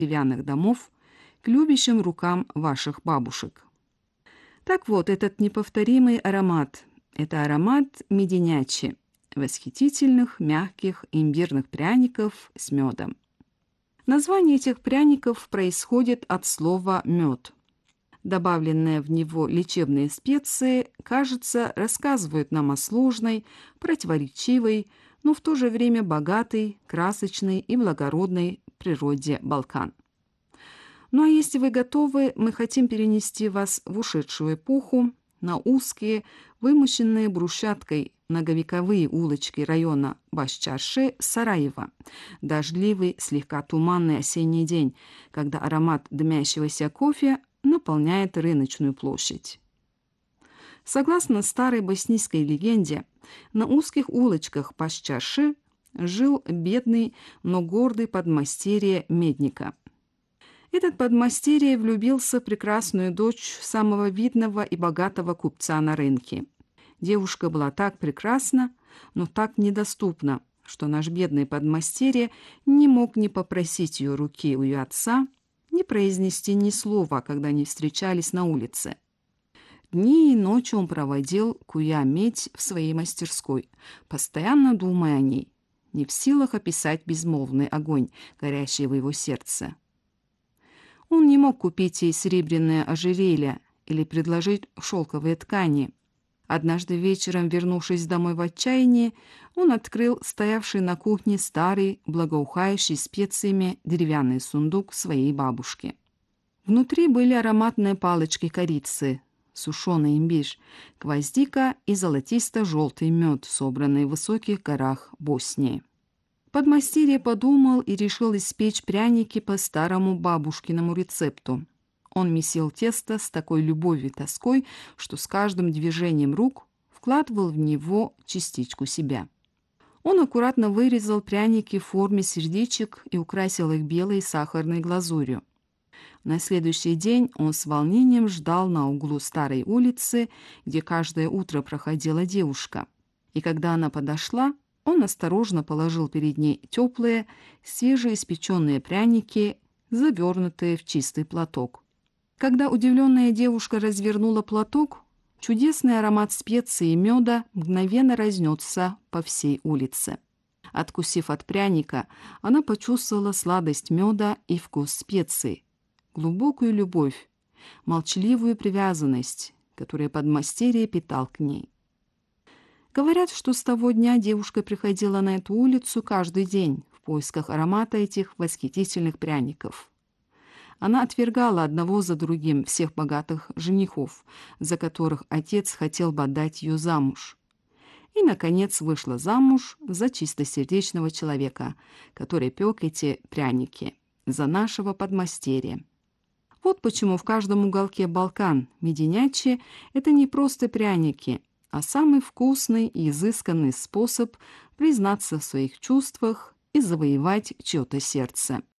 деревянных домов к любящим рукам ваших бабушек. Так вот, этот неповторимый аромат – это аромат меденячи, восхитительных, мягких имбирных пряников с медом. Название этих пряников происходит от слова «мед». Добавленные в него лечебные специи, кажется, рассказывают нам о сложной, противоречивой, но в то же время богатой, красочной и благородной природе Балкан. Ну а если вы готовы, мы хотим перенести вас в ушедшую эпоху, на узкие, вымощенные брусчаткой многовековые улочки района Баш-Чарши, Сараева. Дождливый, слегка туманный осенний день, когда аромат дымящегося кофе наполняет рыночную площадь. Согласно старой боснийской легенде, на узких улочках Баш-Чарши жил бедный, но гордый подмастерье Медника. Этот подмастерье влюбился в прекрасную дочь самого видного и богатого купца на рынке. Девушка была так прекрасна, но так недоступна, что наш бедный подмастерье не мог ни попросить ее руки у ее отца, ни произнести ни слова, когда они встречались на улице. Дни и ночи он проводил, куя медь в своей мастерской, постоянно думая о ней, не в силах описать безмолвный огонь, горящий в его сердце. Он не мог купить ей серебряное ожерелье или предложить шелковые ткани. Однажды вечером, вернувшись домой в отчаянии, он открыл стоявший на кухне старый, благоухающий специями деревянный сундук своей бабушки. Внутри были ароматные палочки корицы, сушеный имбирь, гвоздика и золотисто-желтый мед, собранный в высоких горах Боснии. Подмастерье подумал и решил испечь пряники по старому бабушкиному рецепту. Он месил тесто с такой любовью и тоской, что с каждым движением рук вкладывал в него частичку себя. Он аккуратно вырезал пряники в форме сердечек и украсил их белой сахарной глазурью. На следующий день он с волнением ждал на углу старой улицы, где каждое утро проходила девушка. И когда она подошла, он осторожно положил перед ней теплые, свежеиспеченные пряники, завернутые в чистый платок. Когда удивленная девушка развернула платок, чудесный аромат специй и меда мгновенно разнесся по всей улице. Откусив от пряника, она почувствовала сладость меда и вкус специй, глубокую любовь, молчаливую привязанность, которую подмастерье питал к ней. Говорят, что с того дня девушка приходила на эту улицу каждый день в поисках аромата этих восхитительных пряников. Она отвергала одного за другим всех богатых женихов, за которых отец хотел бы отдать ее замуж. И, наконец, вышла замуж за чистосердечного человека, который пек эти пряники, за нашего подмастерья. Вот почему в каждом уголке Балкан меденячи – это не просто пряники, а самый вкусный и изысканный способ признаться в своих чувствах и завоевать чье-то сердце.